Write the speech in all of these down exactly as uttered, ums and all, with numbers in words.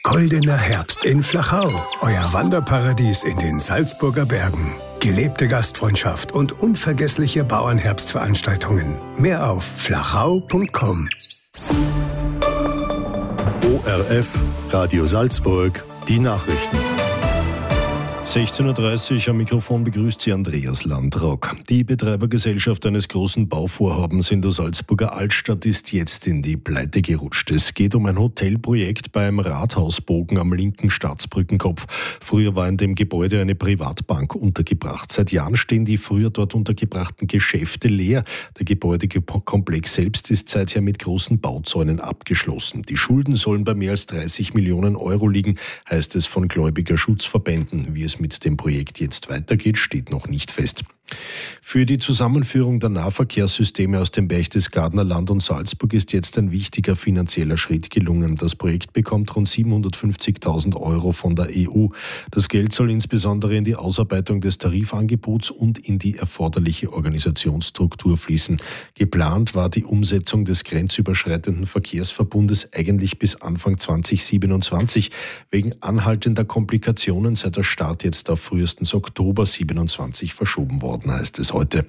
Goldener Herbst in Flachau, euer Wanderparadies in den Salzburger Bergen. Gelebte Gastfreundschaft und unvergessliche Bauernherbstveranstaltungen. Mehr auf flachau punkt com. O R F, Radio Salzburg, die Nachrichten. sechzehn Uhr dreißig am Mikrofon begrüßt Sie Andreas Landrock. Die Betreibergesellschaft eines großen Bauvorhabens in der Salzburger Altstadt ist jetzt in die Pleite gerutscht. Es geht um ein Hotelprojekt beim Rathausbogen am linken Staatsbrückenkopf. Früher war in dem Gebäude eine Privatbank untergebracht. Seit Jahren stehen die früher dort untergebrachten Geschäfte leer. Der Gebäudekomplex selbst ist seither mit großen Bauzäunen abgeschlossen. Die Schulden sollen bei mehr als dreißig Millionen Euro liegen, heißt es von Gläubigerschutzverbänden. Wie es mit dem Projekt jetzt weitergeht, steht noch nicht fest. Für die Zusammenführung der Nahverkehrssysteme aus dem Berchtesgadener Land und Salzburg ist jetzt ein wichtiger finanzieller Schritt gelungen. Das Projekt bekommt rund siebenhundertfünfzigtausend Euro von der E U. Das Geld soll insbesondere in die Ausarbeitung des Tarifangebots und in die erforderliche Organisationsstruktur fließen. Geplant war die Umsetzung des grenzüberschreitenden Verkehrsverbundes eigentlich bis Anfang zweitausendsiebenundzwanzig. Wegen anhaltender Komplikationen sei der Start jetzt auf frühestens Oktober siebenundzwanzig verschoben worden, heißt es heute.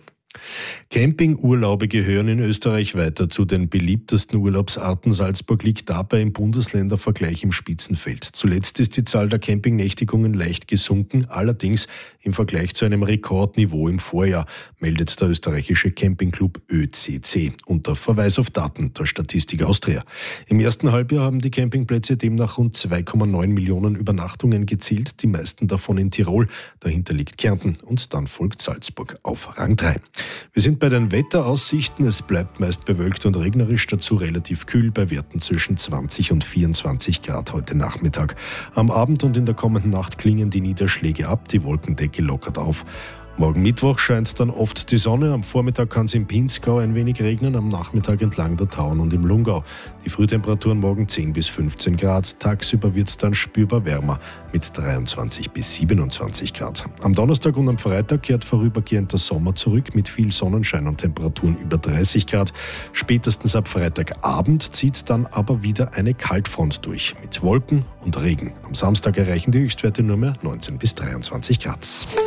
Campingurlaube gehören in Österreich weiter zu den beliebtesten Urlaubsarten. Salzburg liegt dabei im Bundesländervergleich im Spitzenfeld. Zuletzt ist die Zahl der Campingnächtigungen leicht gesunken, allerdings im Vergleich zu einem Rekordniveau im Vorjahr, meldet der österreichische Campingclub Ö C C unter Verweis auf Daten der Statistik Austria. Im ersten Halbjahr haben die Campingplätze demnach rund zwei Komma neun Millionen Übernachtungen gezielt, die meisten davon in Tirol. Dahinter liegt Kärnten und dann folgt Salzburg auf Rang drei. Wir sind bei den Wetteraussichten. Es bleibt meist bewölkt und regnerisch, dazu relativ kühl bei Werten zwischen zwanzig und vierundzwanzig Grad heute Nachmittag. Am Abend und in der kommenden Nacht klingen die Niederschläge ab, die Wolkendecke lockert auf. Morgen Mittwoch scheint dann oft die Sonne. Am Vormittag kann es im Pinzgau ein wenig regnen, am Nachmittag entlang der Tauern und im Lungau. Die Frühtemperaturen morgen zehn bis fünfzehn Grad. Tagsüber wird es dann spürbar wärmer mit dreiundzwanzig bis siebenundzwanzig Grad. Am Donnerstag und am Freitag kehrt vorübergehend der Sommer zurück mit viel Sonnenschein und Temperaturen über dreißig Grad. Spätestens ab Freitagabend zieht dann aber wieder eine Kaltfront durch mit Wolken und Regen. Am Samstag erreichen die Höchstwerte nur mehr neunzehn bis dreiundzwanzig Grad.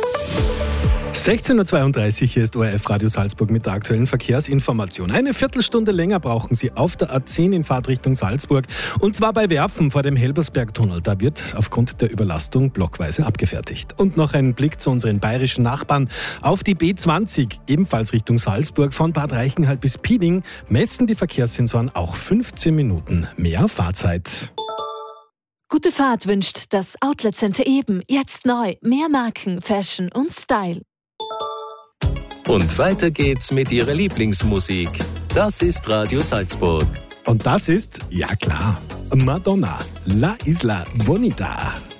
sechzehn Uhr zweiunddreißig, hier ist O R F Radio Salzburg mit der aktuellen Verkehrsinformation. Eine Viertelstunde länger brauchen Sie auf der A zehn in Fahrtrichtung Salzburg. Und zwar bei Werfen vor dem Helbersbergtunnel. Da wird aufgrund der Überlastung blockweise abgefertigt. Und noch ein Blick zu unseren bayerischen Nachbarn. Auf die B zwanzig, ebenfalls Richtung Salzburg, von Bad Reichenhall bis Piding, messen die Verkehrssensoren auch fünfzehn Minuten mehr Fahrzeit. Gute Fahrt wünscht das Outlet Center Eben. Jetzt neu. Mehr Marken, Fashion und Style. Und weiter geht's mit Ihrer Lieblingsmusik. Das ist Radio Salzburg. Und das ist, ja klar, Madonna, La Isla Bonita.